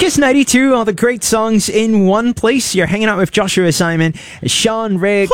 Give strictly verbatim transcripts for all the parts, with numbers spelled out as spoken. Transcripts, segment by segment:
Kiss ninety-two, all the great songs in one place. You're hanging out with Joshua Simon, Sean Rigg.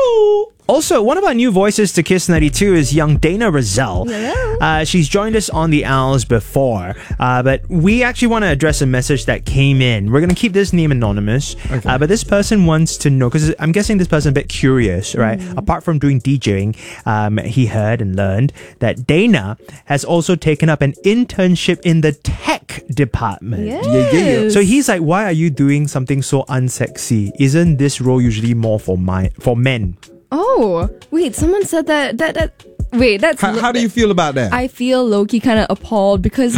Also, one of our new voices to Kiss ninety-two is young Dana Roselle. Hello. Uh, she's joined us on the Owls before, uh, but we actually want to address a message that came in. We're going to keep this name anonymous, Okay. uh, but this person wants to know, because I'm guessing this person is a bit curious, right? Mm. Apart from doing DJing, um, he heard and learned that Dana has also taken up an internship in the tech department. Yes. Yeah, yeah, yeah. So he's like, why are you doing something so unsexy? Isn't this role usually more for my for men? Oh, wait, someone said that. That, that wait, that's. How, how do you feel about that? I feel low-key kind of appalled because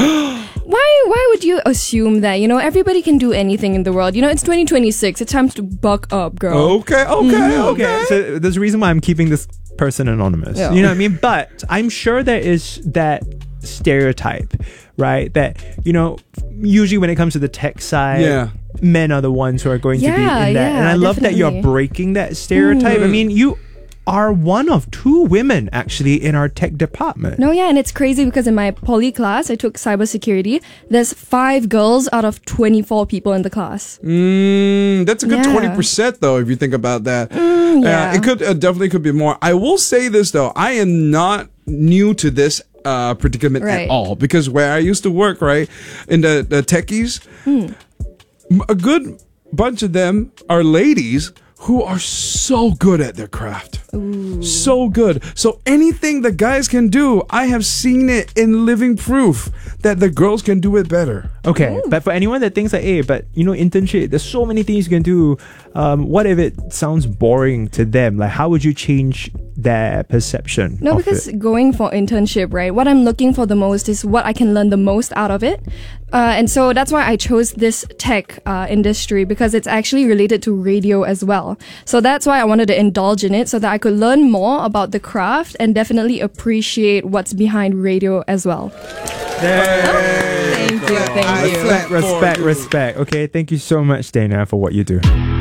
why why would you assume that? You know, everybody can do anything in the world. You know, it's twenty twenty-six. It's time to buck up, girl. okay, okay, Mm-hmm. okay. Okay, so there's a reason why I'm keeping this person anonymous. Yeah. You know what I mean? But I'm sure there is that stereotype, right? That, you know, usually when it comes to the tech side, Yeah. men are the ones who are going to be Yeah, in that. yeah, and I love that you're definitely. breaking that stereotype. I mean, you are one of two women actually in our tech department. No, yeah, and it's crazy because in my poly class, I took cybersecurity. There's five girls out of twenty-four people in the class. Mm, that's a good Yeah. twenty percent though, if you think about that. yeah. Uh, it could uh, definitely could be more. I will say this though, I am not new to this uh, predicament Right. at all, because where I used to work, right, in the, the techies, Hmm. m- a good bunch of them are ladies who are so good at their craft. So good. So anything the guys can do, I have seen it in living proof that the girls can do it better. Okay, but for anyone that thinks like, hey, but you know, internship, there's so many things you can do. Um, what if it sounds boring to them? Like, how would you change their perception? No, of because it? going for internship, right? What I'm looking for the most is what I can learn the most out of it. Uh, and so that's why I chose this tech uh, industry, because it's actually related to radio as well. So that's why I wanted to indulge in it, so that I could learn more about the craft and definitely appreciate what's behind radio as well. There Thank you, thank I you. clap for Respect, you. respect. Okay, thank you so much, Dana, for what you do.